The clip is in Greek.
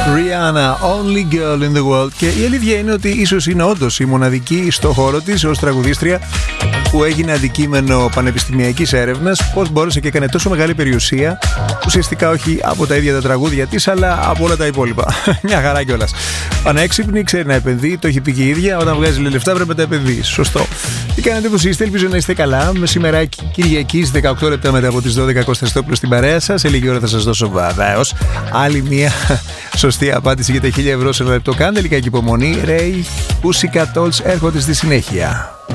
Rihanna, only girl in the world. Και η αλήθεια είναι ότι ίσως είναι όντως η μοναδική στο χώρο της ως τραγουδίστρια που έγινε αντικείμενο πανεπιστημιακής έρευνας, πώς μπόρεσε και έκανε τόσο μεγάλη περιουσία, ουσιαστικά όχι από τα ίδια τα τραγούδια της, αλλά από όλα τα υπόλοιπα. Μια χαρά κιόλας. Πανέξυπνη, ξέρει να επενδύει, το έχει πει και η ίδια. Όταν βγάζει λεφτά πρέπει να τα επενδύει. Σωστό. Τι κάνετε, πώς είστε, ελπίζω να είστε καλά. Μεσημεράκι Κυριακής, 18 λεπτά μετά από τις 12, Κωνσταντινόπουλος στην παρέα σας. Σε λίγη ώρα θα σας δώσω βεβαίως άλλη μια σωστή απάντηση για τα 1.000 ευρώ σε ένα λεπτό. Κάντε λίγα υπομονή. Ray, Pussycat Dolls έρχονται στη συνέχεια.